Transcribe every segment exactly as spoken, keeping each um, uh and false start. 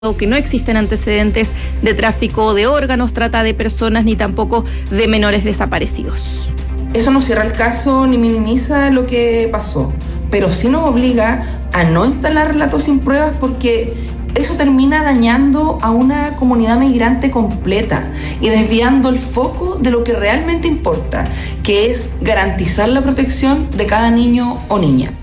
que no existen antecedentes de tráfico de órganos, trata de personas, ni tampoco de menores desaparecidos. Eso no cierra el caso ni minimiza lo que pasó, pero sí nos obliga a no instalar relatos sin pruebas, porque eso termina dañando a una comunidad migrante completa y desviando el foco de lo que realmente importa, que es garantizar la protección de cada niño o niña.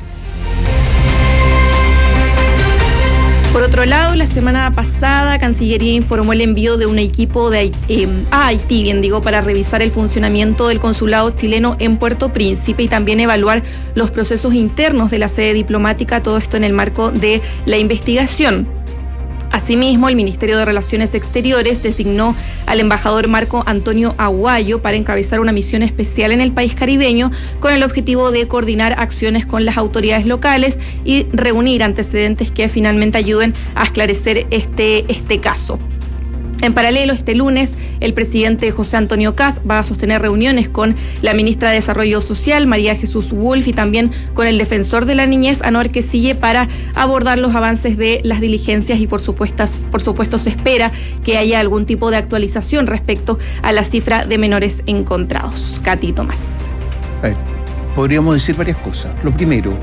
Por otro lado, la semana pasada, Cancillería informó el envío de un equipo de, eh, a Haití, bien digo, para revisar el funcionamiento del consulado chileno en Puerto Príncipe y también evaluar los procesos internos de la sede diplomática, todo esto en el marco de la investigación. Asimismo, el Ministerio de Relaciones Exteriores designó al embajador Marco Antonio Aguayo para encabezar una misión especial en el país caribeño con el objetivo de coordinar acciones con las autoridades locales y reunir antecedentes que finalmente ayuden a esclarecer este, este caso. En paralelo, este lunes, el presidente José Antonio Kast va a sostener reuniones con la ministra de Desarrollo Social, María Jesús Wolf, y también con el defensor de la niñez, Anouar Quisille, para abordar los avances de las diligencias y, por supuesto, por supuesto, se espera que haya algún tipo de actualización respecto a la cifra de menores encontrados. Katy Tomás. A ver, podríamos decir varias cosas. Lo primero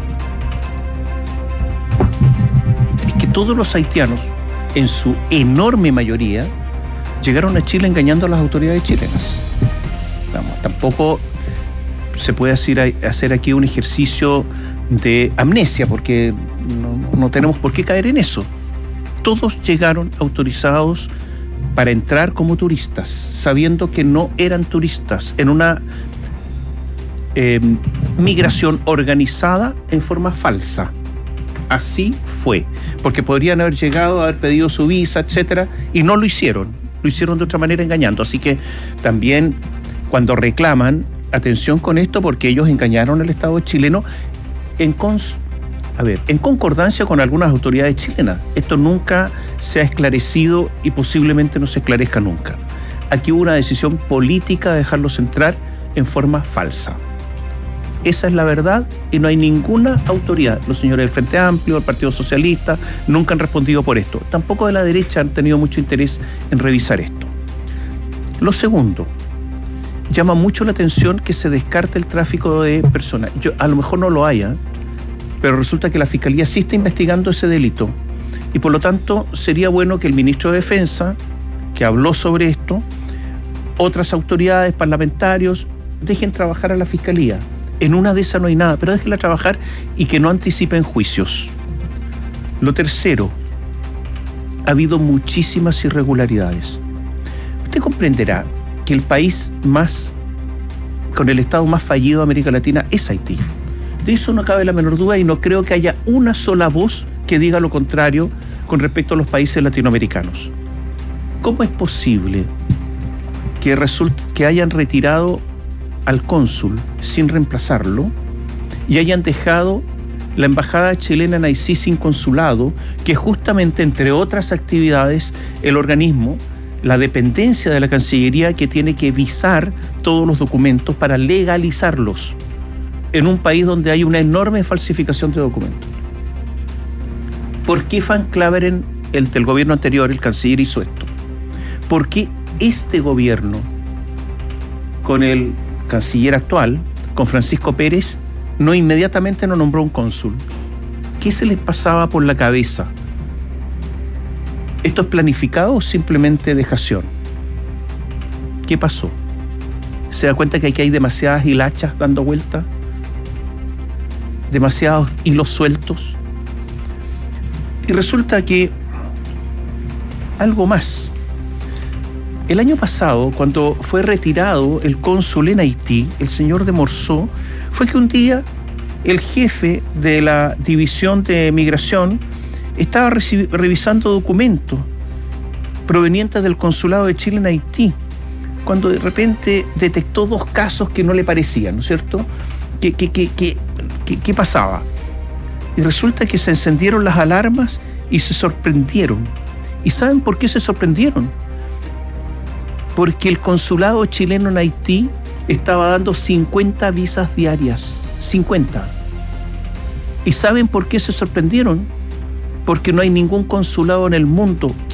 es que todos los haitianos, en su enorme mayoría, llegaron a Chile engañando a las autoridades chilenas. Vamos, tampoco se puede hacer, hacer aquí un ejercicio de amnesia, porque no, no tenemos por qué caer en eso. Todos llegaron autorizados para entrar como turistas, sabiendo que no eran turistas, en una eh, migración organizada en forma falsa. Así fue, porque podrían haber llegado, haber pedido su visa, etcétera, y no lo hicieron. Lo hicieron de otra manera engañando. Así que también cuando reclaman, atención con esto, porque ellos engañaron al Estado chileno en, cons- a ver, en concordancia con algunas autoridades chilenas. Esto nunca se ha esclarecido y posiblemente no se esclarezca nunca. Aquí hubo una decisión política de dejarlos entrar en forma falsa. Esa es la verdad y no hay ninguna autoridad. Los señores del Frente Amplio, el Partido Socialista, nunca han respondido por esto. Tampoco de la derecha han tenido mucho interés en revisar esto. Lo segundo, llama mucho la atención que se descarte el tráfico de personas. Yo, a lo mejor no lo haya, pero resulta que la Fiscalía sí está investigando ese delito. Y por lo tanto, sería bueno que el ministro de Defensa, que habló sobre esto, otras autoridades, parlamentarios, dejen trabajar a la Fiscalía. En una de esas no hay nada, pero déjenla trabajar y que no anticipen juicios. Lo tercero, ha habido muchísimas irregularidades. Usted comprenderá que el país más, con el Estado más fallido de América Latina es Haití. De eso no cabe la menor duda y no creo que haya una sola voz que diga lo contrario con respecto a los países latinoamericanos. ¿Cómo es posible que, resulte, que hayan retirado al cónsul sin reemplazarlo y hayan dejado la embajada chilena en Haití sin consulado, que justamente, entre otras actividades, el organismo, la dependencia de la Cancillería, que tiene que visar todos los documentos para legalizarlos en un país donde hay una enorme falsificación de documentos? ¿Por qué Van Claveren, el del gobierno anterior, el canciller, hizo esto? ¿Por qué este gobierno, con el canciller actual, con Francisco Pérez, no inmediatamente no nombró un cónsul? ¿Qué se les pasaba por la cabeza? ¿Esto es planificado o simplemente dejación? ¿Qué pasó? ¿Se da cuenta que aquí hay demasiadas hilachas dando vuelta? ¿Demasiados hilos sueltos? Y resulta que algo más. El año pasado, cuando fue retirado el cónsul en Haití, el señor de Morzó, fue que un día el jefe de la división de migración estaba recibi- revisando documentos provenientes del consulado de Chile en Haití, cuando de repente detectó dos casos que no le parecían, ¿no es cierto? ¿Qué, qué, qué, qué, qué, qué pasaba? Y resulta que se encendieron las alarmas y se sorprendieron. ¿Y saben por qué se sorprendieron? Porque el consulado chileno en Haití estaba dando cincuenta visas diarias. cincuenta. ¿Y saben por qué se sorprendieron? porque no hay ningún consulado en el mundo